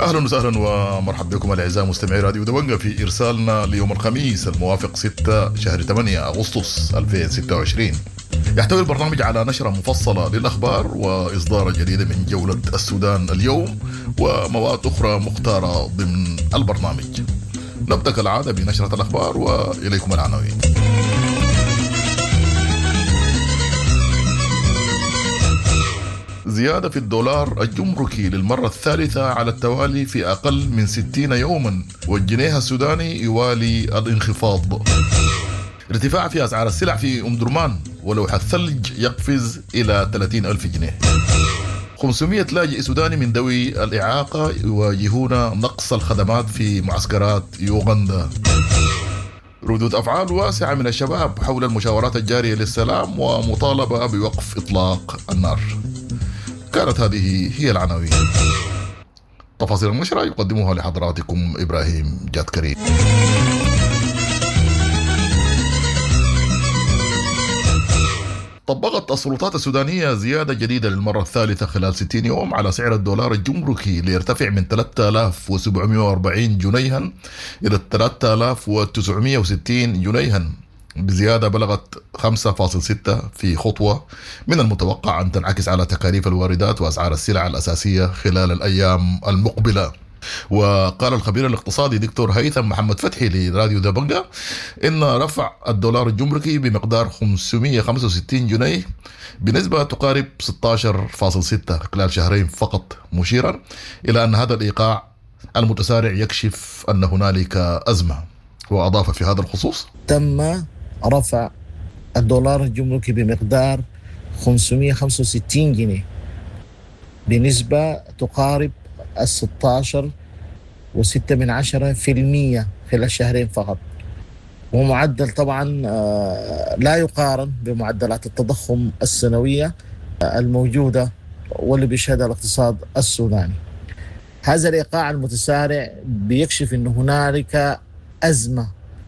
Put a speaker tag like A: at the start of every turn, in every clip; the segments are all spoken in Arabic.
A: أهلا وسهلا ومرحبا بكم الأعزاء مستمعي راديو دبنجة في إرسالنا ليوم الخميس الموافق 6 شهر 8 أغسطس 2026. يحتوي البرنامج على نشرة مفصلة للأخبار وإصدار جديدة من جولة السودان اليوم ومواد أخرى مختارة ضمن البرنامج. نبدأ كالعادة بنشرة الأخبار وإليكم العناوين. زيادة في الدولار الجمركي للمرة الثالثة على التوالي في أقل من 60 يوما، والجنيه السوداني يوالي الانخفاض. ارتفاع في أسعار السلع في أم درمان، ولوح الثلج يقفز إلى 30,000 جنيه. 500 لاجئ سوداني من ذوي الإعاقة يواجهون نقص الخدمات في معسكرات يوغندا. ردود أفعال واسعة من الشباب حول المشاورات الجارية للسلام ومطالبة بوقف إطلاق النار. كانت هذه هي العناوين. تفاصيل النشرة يقدمها لحضراتكم إبراهيم جاد كريم. طبقت السلطات السودانية زيادة جديدة للمرة الثالثة خلال 60 يوم على سعر الدولار الجمركي ليرتفع من 3740 جنيها إلى 3960 جنيها، بزيادة بلغت 5.6 في خطوة من المتوقع أن تنعكس على تكاليف الواردات وأسعار السلع الأساسية خلال الأيام المقبلة. وقال الخبير الاقتصادي دكتور هيثم محمد فتحي لراديو دبنجة إن رفع الدولار الجمركي بمقدار 565 جنيه بنسبة تقارب 16.6 خلال شهرين فقط، مشيرا إلى أن هذا الإيقاع المتسارع يكشف أن هنالك أزمة. وأضاف في هذا الخصوص:
B: تم رفع الدولار الجمركي بمقدار 565 جنيه بنسبة تقارب 16.6% خلال شهرين فقط، ومعدل طبعا لا يقارن بمعدلات التضخم السنوية الموجودة واللي بيشهدها الاقتصاد السوداني. هذا الإيقاع المتسارع بيكشف أن هنالك أزمة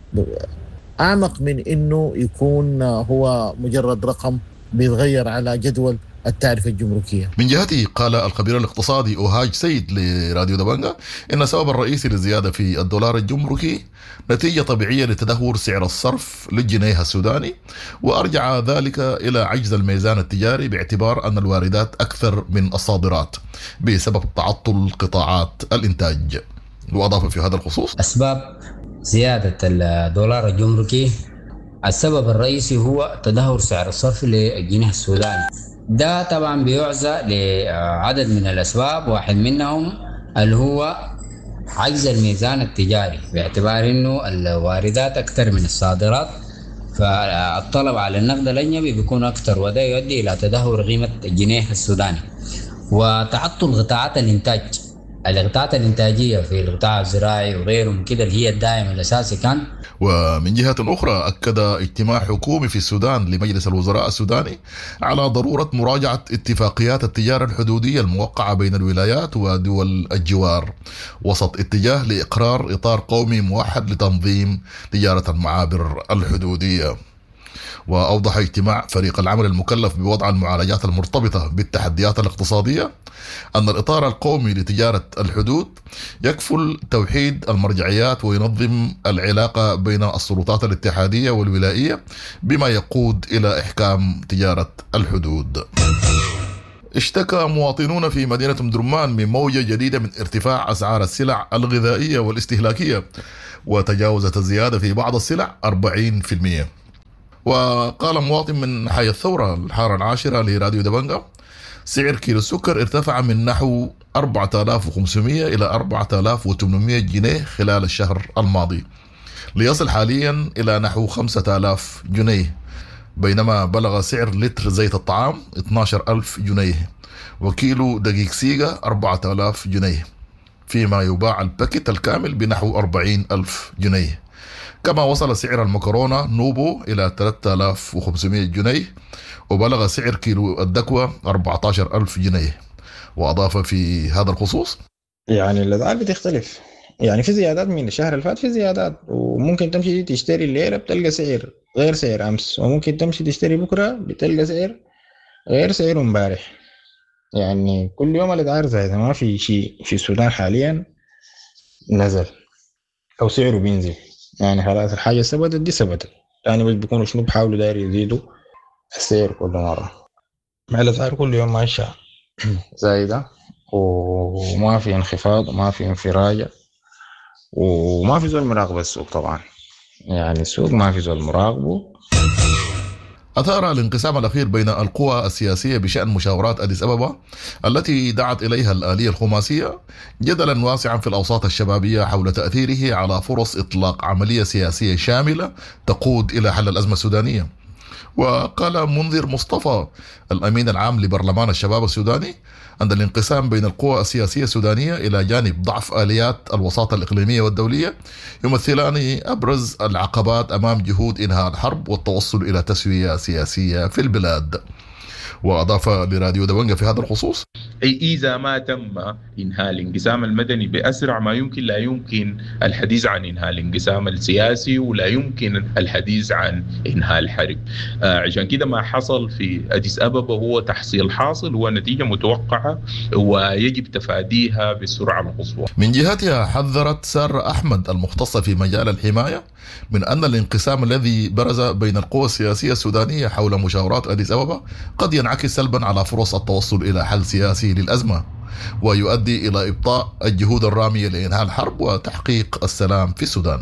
B: أعمق من أنه يكون هو مجرد رقم بيتغير على جدول التعرفة الجمركية.
A: من جهته قال الخبير الاقتصادي أوهاج سيد لراديو دبنجة إن السبب الرئيسي للزيادة في الدولار الجمركي نتيجة طبيعية لتدهور سعر الصرف للجنيه السوداني، وأرجع ذلك إلى عجز الميزان التجاري باعتبار أن الواردات أكثر من الصادرات بسبب تعطل قطاعات الإنتاج. وأضاف في هذا الخصوص:
C: أسباب زيادة الدولار الجمركي السبب الرئيسي هو تدهور سعر الصرف للجنيه السوداني. ده طبعا بيعزى لعدد من الأسباب، واحد منهم اللي هو عجز الميزان التجاري باعتبار انه الواردات اكثر من الصادرات، فالطلب على النقد الأجنبي بيكون اكثر، وده يؤدي الى تدهور قيمة الجنيه السوداني. وتعطل قطاعات الانتاج، القطاعات الانتاجية في القطاع الزراعي وغيره من كده اللي هي الداعم الاساسي كان.
A: ومن جهة أخرى أكد اجتماع حكومي في السودان لمجلس الوزراء السوداني على ضرورة مراجعة اتفاقيات التجارة الحدودية الموقعة بين الولايات ودول الجوار وسط اتجاه لإقرار إطار قومي موحد لتنظيم تجارة المعابر الحدودية. وأوضح اجتماع فريق العمل المكلف بوضع المعالجات المرتبطة بالتحديات الاقتصادية أن الإطار القومي لتجارة الحدود يكفل توحيد المرجعيات وينظم العلاقة بين السلطات الاتحادية والولائية بما يقود إلى إحكام تجارة الحدود. اشتكى مواطنون في مدينة أم درمان من موجة جديدة من ارتفاع أسعار السلع الغذائية والاستهلاكية، وتجاوزت الزيادة في بعض السلع 40%. وقال مواطن من حي الثورة الحارة العاشرة لراديو دبنجة: سعر كيلو السكر ارتفع من نحو 4500 إلى 4800 جنيه خلال الشهر الماضي، ليصل حاليا إلى نحو 5000 جنيه، بينما بلغ سعر لتر زيت الطعام 12000 جنيه، وكيلو دقيق سيغا 4000 جنيه، فيما يباع الباكيت الكامل بنحو 40000 جنيه. كما وصل سعر المكرونة نوبو إلى 3500 جنيه، وبلغ سعر كيلو الدكوة 14000 جنيه. وأضاف في هذا الخصوص:
D: يعني الأسعار بتختلف، يعني في زيادات من الشهر اللي فات، في زيادات، وممكن تمشي تشتري الليلة بتلقى سعر غير سعر أمس، وممكن تمشي تشتري بكرة بتلقى سعر غير سعر امبارح. يعني كل يوم الأسعار زايدة، ما في شيء في السودان حاليا نزل أو سعره بينزل. يعني خلاص الحاجة ثبتت دي ثبتت، يعني بس بيكونوا شنو بحاولوا داير يزيدوا السعر كل مرة. مع الأسعار كل يوم ماشية زايدة، وما في انخفاض وما في انفراجة، وما في زول مراقب السوق طبعا. يعني السوق ما في زول مراقبه.
A: أثار الانقسام الأخير بين القوى السياسية بشأن مشاورات أديس أبابا التي دعت إليها الآلية الخماسية جدلا واسعا في الأوساط الشبابية حول تأثيره على فرص إطلاق عملية سياسية شاملة تقود إلى حل الأزمة السودانية. وقال منذر مصطفى الأمين العام لبرلمان الشباب السوداني أن الانقسام بين القوى السياسية السودانية إلى جانب ضعف آليات الوساطة الإقليمية والدولية يمثلان أبرز العقبات أمام جهود إنهاء الحرب والتوصل إلى تسوية سياسية في البلاد. وأضاف لراديو دبنجة في هذا الخصوص:
E: أي إذا ما تم إنهاء الانقسام المدني بأسرع ما يمكن، لا يمكن الحديث عن إنهاء الانقسام السياسي، ولا يمكن الحديث عن إنهاء الحرب. عشان كده ما حصل في أديس أبابا هو تحصيل حاصل، هو نتيجة متوقعة ويجب تفاديها بالسرعة القصوى.
A: من جهتها حذرت سارة أحمد المختصة في مجال الحماية من أن الانقسام الذي برز بين القوى السياسية السودانية حول مشاورات أديس أبابا قد ينعكس سلبا على فرص التوصل إلى حل سياسي للأزمة، ويؤدي إلى إبطاء الجهود الرامية لإنهاء الحرب وتحقيق السلام في السودان.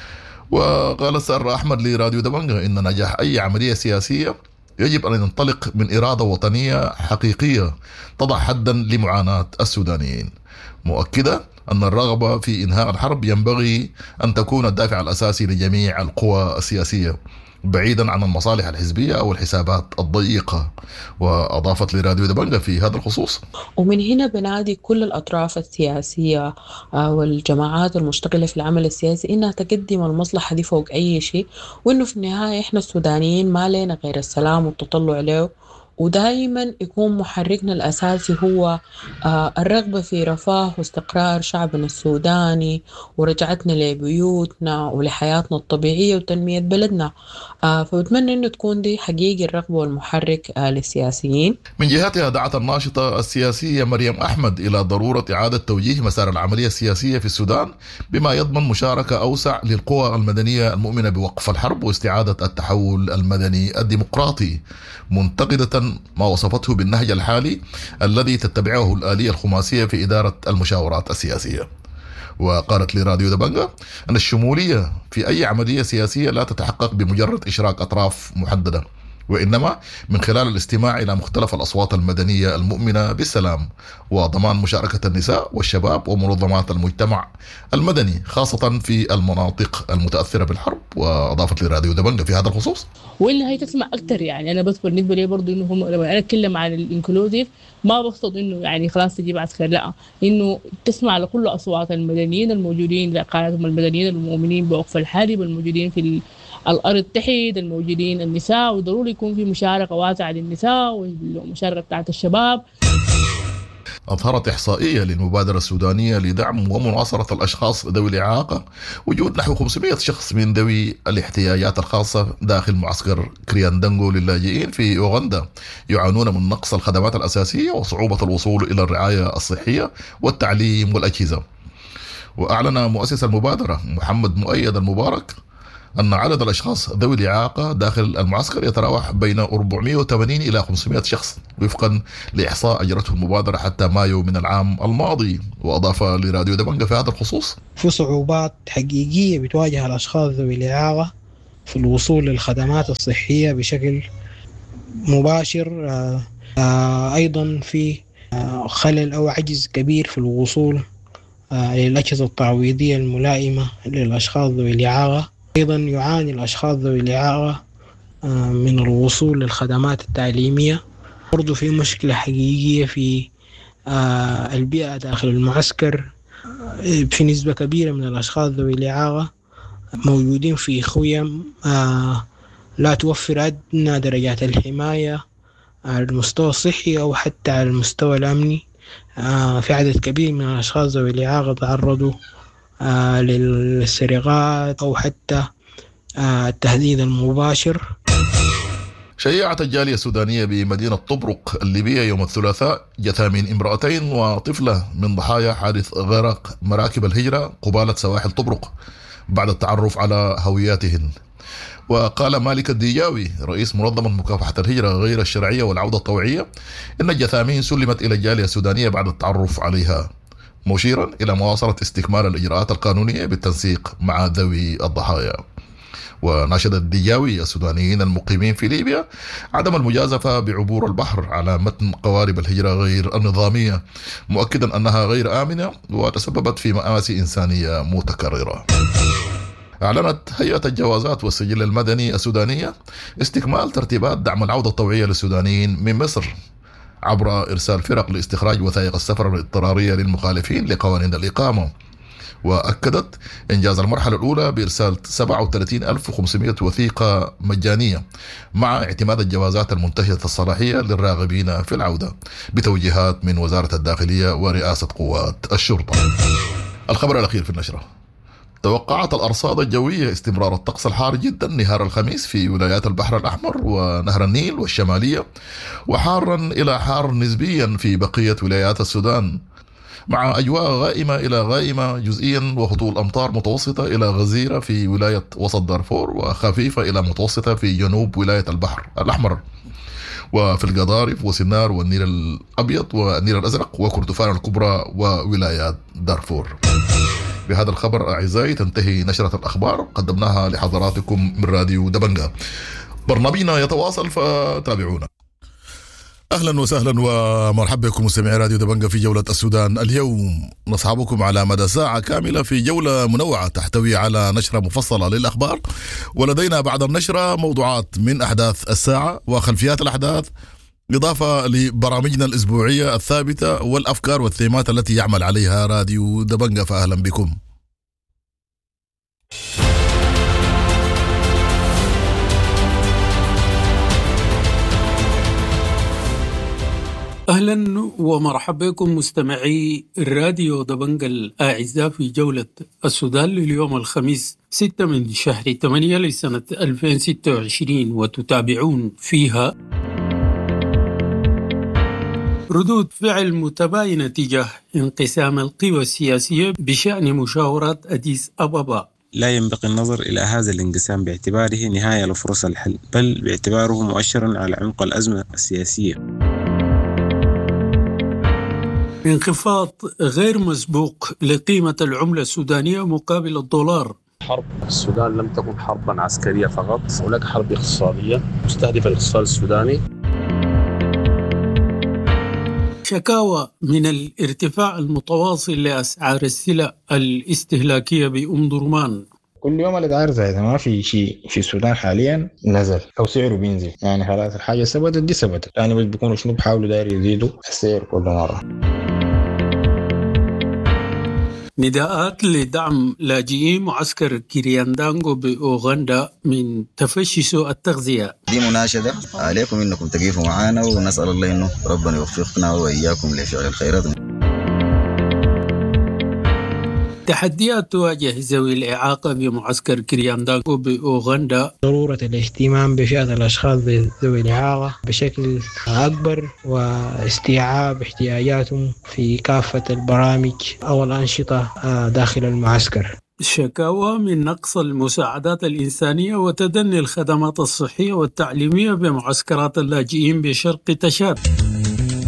A: وقال سارة أحمد لراديو دبنجة إن نجاح أي عملية سياسية يجب أن ينطلق من إرادة وطنية حقيقية تضع حدا لمعاناة السودانيين، مؤكدة أن الرغبة في إنهاء الحرب ينبغي أن تكون الدافع الأساسي لجميع القوى السياسية بعيدا عن المصالح الحزبية أو الحسابات الضيقة. وأضافت لراديو دبنجة في هذا الخصوص:
F: ومن هنا بنادي كل الأطراف السياسية والجماعات المشتغلة في العمل السياسي إنها تقدم المصلحة دي فوق أي شيء، وإنه في النهاية إحنا السودانيين ما لنا غير السلام والتطلع له، ودائما يكون محركنا الأساسي هو الرغبة في رفاه واستقرار شعبنا السوداني ورجعتنا لبيوتنا ولحياتنا الطبيعية وتنمية بلدنا. فبتمنى أنه تكون دي حقيقي الرغبة والمحرك للسياسيين.
A: من جهتها دعت الناشطة السياسية مريم أحمد إلى ضرورة إعادة توجيه مسار العملية السياسية في السودان بما يضمن مشاركة أوسع للقوى المدنية المؤمنة بوقف الحرب واستعادة التحول المدني الديمقراطي، منتقدة ما وصفته بالنهج الحالي الذي تتبعه الآلية الخماسية في إدارة المشاورات السياسية. وقالت لراديو دبنجة أن الشمولية في أي عملية سياسية لا تتحقق بمجرد إشراك أطراف محددة، وإنما من خلال الاستماع إلى مختلف الأصوات المدنية المؤمنة بالسلام وضمان مشاركة النساء والشباب ومنظمات المجتمع المدني خاصة في المناطق المتأثرة بالحرب. وأضافت لراديو دبنجة في هذا الخصوص:
G: واللي هي تسمع أكتر. يعني أنا بس بالنسبة لي برضو إنه هم لما أنا أتكلم عن الإنكلوزيف ما بقصد إنه يعني خلاص تجيب عسكر، لا، إنه تسمع لكل أصوات المدنيين الموجودين لقائهم، المدنيين المؤمنين بوقف الحرب، الموجودين في الأرض تحت، الموجودين النساء، وضروري يكون في مشاركة واسعة للنساء والمشاركة بتاعت الشباب.
A: أظهرت إحصائية للمبادرة السودانية لدعم ومناصرة الأشخاص ذوي الإعاقة وجود نحو 500 شخص من ذوي الاحتياجات الخاصة داخل معسكر كرياندنغو للاجئين في أوغندا يعانون من نقص الخدمات الأساسية وصعوبة الوصول إلى الرعاية الصحية والتعليم والأجهزة. وأعلن مؤسس المبادرة محمد مؤيد المبارك أن عدد الأشخاص ذوي الإعاقة داخل المعسكر يتراوح بين 480 إلى 500 شخص وفقا لإحصاء أجرته المبادرة حتى مايو من العام الماضي. وأضاف لراديو دبنجة في هذا الخصوص:
H: في صعوبات حقيقية بتواجه الأشخاص ذوي الإعاقة في الوصول للخدمات الصحية بشكل مباشر. أيضا في خلل أو عجز كبير في الوصول للأجهزة التعويضية الملائمة للأشخاص ذوي الإعاقة. أيضا يعاني الأشخاص ذوي الإعاقة من الوصول للخدمات التعليمية. برضو في مشكلة حقيقية في البيئة داخل المعسكر. في نسبة كبيرة من الأشخاص ذوي الإعاقة موجودين في خيم لا توفر أدنى درجات الحماية على المستوى الصحي أو حتى على المستوى الأمني. في عدد كبير من الأشخاص ذوي الإعاقة تعرضوا للسرقات أو حتى التهديد المباشر.
A: شيعت الجالية السودانية بمدينة طبرق الليبية يوم الثلاثاء جثامين امرأتين وطفلة من ضحايا حادث غرق مراكب الهجرة قبالة سواحل طبرق بعد التعرف على هوياتهن. وقال مالك الديجاوي رئيس منظمة مكافحة الهجرة غير الشرعية والعودة الطوعية إن الجثامين سلمت إلى الجالية السودانية بعد التعرف عليها، مشيرا إلى مواصلة استكمال الإجراءات القانونية بالتنسيق مع ذوي الضحايا. وناشد الديجاوي السودانيين المقيمين في ليبيا عدم المجازفة بعبور البحر على متن قوارب الهجرة غير النظامية، مؤكدا أنها غير آمنة وتسببت في مآسي إنسانية متكررة. أعلنت هيئة الجوازات والسجل المدني السودانية استكمال ترتيبات دعم العودة الطوعية للسودانيين من مصر عبر إرسال فرق لاستخراج وثائق السفر الاضطرارية للمخالفين لقوانين الإقامة، وأكدت إنجاز المرحلة الأولى بإرسال 37,500 وثيقة مجانية مع اعتماد الجوازات المنتهية الصلاحية للراغبين في العودة بتوجيهات من وزارة الداخلية ورئاسة قوات الشرطة. الخبر الأخير في النشرة: توقعت الأرصاد الجوية استمرار الطقس الحار جدا نهار الخميس في ولايات البحر الأحمر ونهر النيل والشمالية، وحارا إلى حار نسبيا في بقية ولايات السودان، مع أجواء غائمة إلى غائمة جزئيا وهطول أمطار متوسطة إلى غزيرة في ولاية وسط دارفور وخفيفة إلى متوسطة في جنوب ولاية البحر الأحمر وفي القضارف وسنار والنيل الأبيض والنيل الأزرق وكردفان الكبرى وولايات دارفور. بهذا الخبر أعزائي تنتهي نشرة الأخبار قدمناها لحضراتكم من راديو دبنجة. برنامجنا يتواصل فتابعونا. أهلا وسهلا ومرحبا بكم مستمعي راديو دبنجة في جولة السودان. اليوم نصحبكم على مدى ساعة كاملة في جولة منوعة تحتوي على نشرة مفصلة للأخبار، ولدينا بعد النشرة موضوعات من أحداث الساعة وخلفيات الأحداث، إضافة لبرامجنا الأسبوعية الثابتة والأفكار والثيمات التي يعمل عليها راديو دبنجة. فأهلا بكم.
I: أهلا ومرحبا بكم مستمعي الراديو دبنجة الأعزاء في جولة السودان لليوم الخميس 6 من شهر 8 لسنة 2026، وتتابعون فيها ردود فعل متباينة تجاه انقسام القوى السياسية بشأن مشاورات أديس أبابا.
J: لا ينبغي النظر إلى هذا الانقسام باعتباره نهاية لفرص الحل، بل باعتباره مؤشرا على عمق الأزمة السياسية.
I: انخفاض غير مسبوق لقيمة العملة السودانية مقابل الدولار.
K: حرب السودان لم تكن حربا عسكرية فقط، هناك حرب اقتصادية مستهدفة الاقتصاد السوداني.
I: شكاوى من الارتفاع المتواصل لأسعار السلع الاستهلاكية بأم درمان.
D: كل يوم الأسعار زايدة، ما في شيء في السودان حاليا نزل أو سعره بينزل، يعني خلاص الحاجة ثبتت دي ثبتت، يعني بس بيكونوا شنو بحاولوا داير يزيدوا السعر كل مرة.
I: نداءات لدعم لاجئي معسكر كيرياندانغو بأوغندا من تفشي سوء التغذية.
L: دي مناشدة عليكم إنكم تقيفوا معانا، ونسأل الله إنه ربنا يوفقنا وإياكم لفعل الخيرات.
I: تحديات تواجه ذوي الإعاقة بمعسكر كيرياندانغو بأوغندا.
H: ضرورة الاهتمام بفئة الأشخاص ذوي الإعاقة بشكل أكبر واستيعاب احتياجاتهم في كافة البرامج أو الأنشطة داخل المعسكر.
I: شكاوى من نقص المساعدات الإنسانية وتدني الخدمات الصحية والتعليمية بمعسكرات اللاجئين بشرق تشاد.